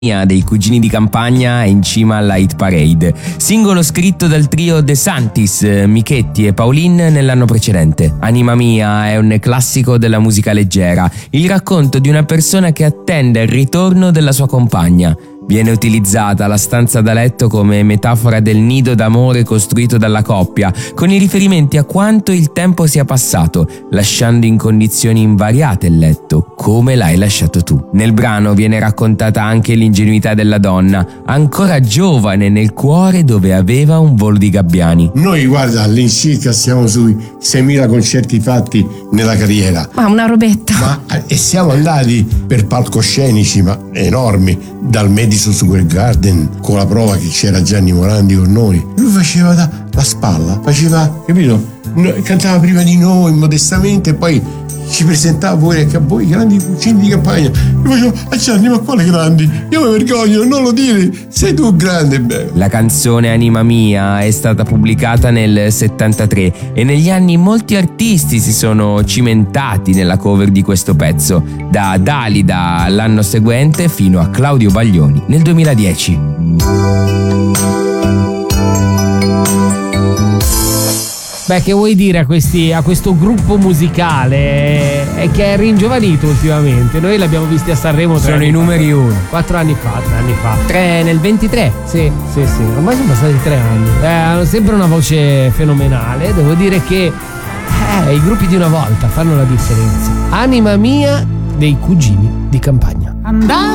dei Cugini di Campagna è in cima alla hit parade, singolo scritto dal trio De Santis, Michetti e Paulin nell'anno precedente. Anima mia è un classico della musica leggera, il racconto di una persona che attende il ritorno della sua compagna. Viene utilizzata la stanza da letto come metafora del nido d'amore costruito dalla coppia, con i riferimenti a quanto il tempo sia passato, lasciando in condizioni invariate il letto, come l'hai lasciato tu. Nel brano viene raccontata anche l'ingenuità della donna, ancora giovane nel cuore dove aveva un volo di gabbiani. Noi, guarda, all'incirca siamo sui 6.000 concerti fatti nella carriera. Ma una robetta. E siamo andati per palcoscenici enormi, dal Madison Square Garden, con la prova che c'era Gianni Morandi con noi. Lui faceva la spalla, capito? Cantava prima di noi modestamente e poi ci presentava pure a voi grandi Cugini di Campagna. Io facevo: a Gianni, ma quale grandi? Io mi vergogno, non lo dire, sei tu grande. Beh. La canzone Anima mia è stata pubblicata nel 73 e negli anni molti artisti si sono cimentati nella cover di questo pezzo, da Dalida l'anno seguente fino a Claudio Baglioni nel 2010. Beh, che vuoi dire a questo gruppo musicale? È che è ringiovanito ultimamente. Noi l'abbiamo visti a Sanremo. Sono i numeri 1. 4 anni fa, 3 anni fa. 3 nel 23. Sì. Ormai sono passati 3 anni. Hanno sempre una voce fenomenale. Devo dire che i gruppi di una volta fanno la differenza. Anima mia dei Cugini di Campagna.